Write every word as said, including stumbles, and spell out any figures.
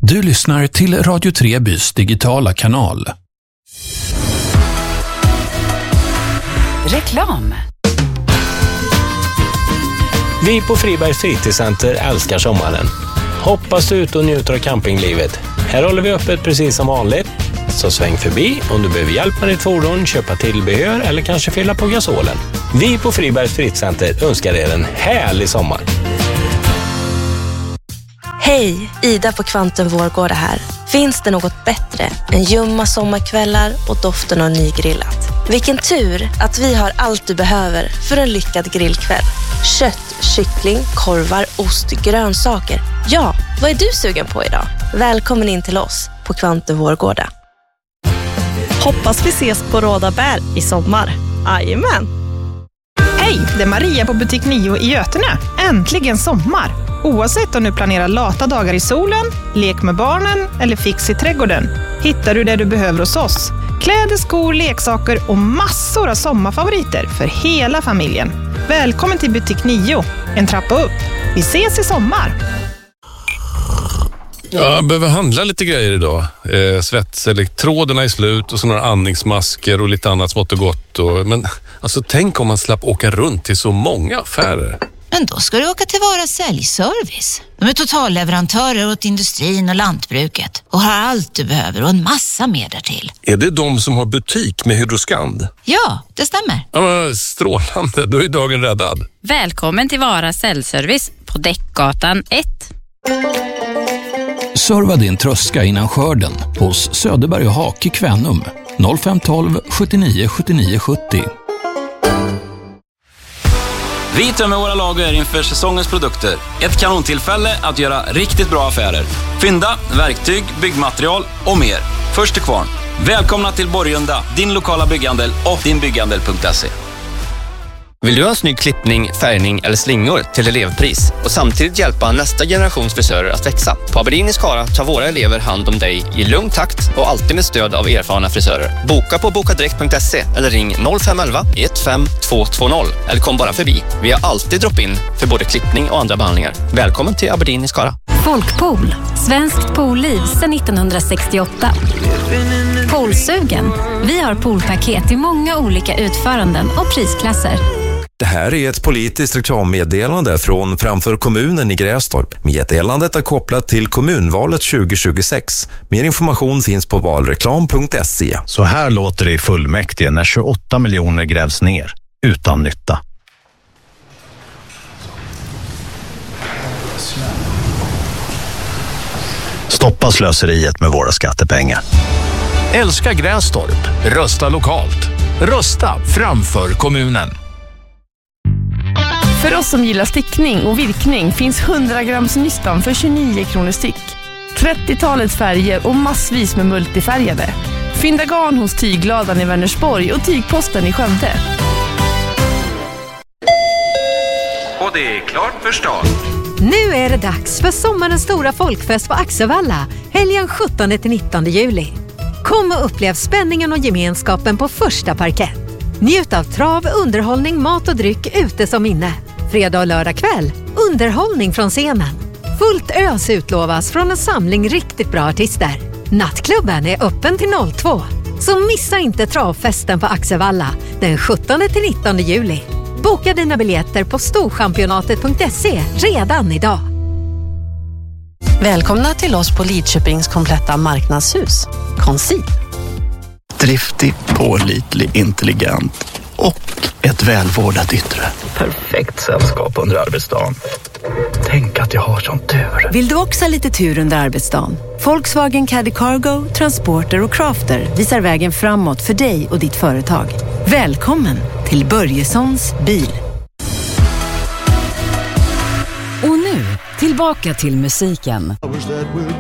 Du lyssnar till Radio Trebys digitala kanal. Reklam. Vi på Fribergs fritidscenter älskar sommaren. Hoppas du ut och njuter av campinglivet. Här håller vi öppet precis som vanligt. Så sväng förbi om du behöver hjälp med ditt fordon, köpa tillbehör eller kanske fylla på gasolen. Vi på Fribergs fritidscenter önskar er en härlig sommar. Hej, Ida på Kvantum Vårgårda här. Finns det något bättre än ljumma sommarkvällar och doften av nygrillat? Vilken tur att vi har allt du behöver för en lyckad grillkväll. Kött, kyckling, korvar, ost, grönsaker. Ja, vad är du sugen på idag? Välkommen in till oss på Kvantum Vårgårda. Hoppas vi ses på Råda Bär i sommar. Jajamän! Hej, det är Maria på Butik Nio i Götene. Äntligen sommar! Oavsett om du planerar lata dagar i solen, lek med barnen eller fix i trädgården, hittar du det du behöver hos oss. Kläder, skor, leksaker och massor av sommarfavoriter för hela familjen. Välkommen till Butik Nio, en trappa upp. Vi ses i sommar! Jag behöver handla lite grejer idag. Eh, svetselektroderna är slut och så några andningsmasker och lite annat smått och gott. Och, men alltså tänk om man slapp åka runt till så många affärer. Men då ska du åka till Vara Säljservice. De är totalleverantörer åt industrin och lantbruket och har allt du behöver och en massa mer därtill. Är det de som har butik med Hydroskand? Ja, det stämmer. Ja, men strålande, då är dagen räddad. Välkommen till Vara Säljservice på Däckgatan ett. Serva din tröska innan skörden hos Söderberg och Hak i Kvänum noll fem ett två sjuttionio sjuttionio sjuttio. Vi tömmer våra lager inför säsongens produkter. Ett kanontillfälle att göra riktigt bra affärer. Fynda, verktyg, byggmaterial och mer. Först till kvarn. Välkomna till Borgunda, din lokala bygghandel och dinbygghandel punkt se. Vill du ha en snygg klippning, färgning eller slingor till elevpris och samtidigt hjälpa nästa generations frisörer att växa? På Aberdeen i Skara tar våra elever hand om dig i lugn takt och alltid med stöd av erfarna frisörer. Boka på bokadirekt punkt se eller ring noll fem ett ett ett fem två två noll eller kom bara förbi. Vi har alltid drop-in för både klippning och andra behandlingar. Välkommen till Aberdeen i Skara. Folkpool, svenskt poolliv sedan nittonhundrasextioåtta. Poolsugen. Vi har poolpaket i många olika utföranden och prisklasser. Det här är ett politiskt reklammeddelande från Framför kommunen i Grästorp. Meddelandet är kopplat till kommunvalet tjugo tjugosex. Mer information finns på valreklam punkt se. Så här låter det i fullmäktige när tjugoåtta miljoner grävs ner utan nytta. Stoppa slöseriet med våra skattepengar. Älska Grästorp. Rösta lokalt. Rösta framför kommunen. För oss som gillar stickning och virkning finns hundra grams nystan för tjugonio kronor styck. trettiotalets färger och massvis med multifärgade. Fynda garn hos Tygladan i Vänersborg och Tygposten i Skövde. Och det är klart för start. Nu är det dags för sommarens stora folkfest på Axevalla, helgen sjuttonde till nittonde juli. Kom och upplev spänningen och gemenskapen på första parkett. Njut av trav, underhållning, mat och dryck ute som inne. Fredag och lördag kväll, underhållning från scenen. Fullt ös utlovas från en samling riktigt bra artister. Nattklubben är öppen till noll två. Så missa inte travfesten på Axevalla den sjuttonde till nittonde juli. Boka dina biljetter på storchampionatet punkt se redan idag. Välkomna till oss på Lidköpings kompletta marknadshus. Conceal. Driftig, pålitlig, intelligent och ett välvårdat yttre. Perfekt sällskap under arbetsdagen. Tänk att jag har sån tur. Vill du också ha lite tur under arbetsdagen? Volkswagen Caddy Cargo, Transporter och Crafter visar vägen framåt för dig och ditt företag. Välkommen till Börjessons bil. Och nu, tillbaka till musiken.